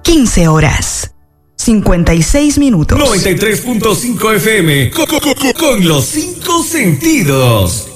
15 horas. 56 minutos. 93.5 FM. Con los 5 sentidos.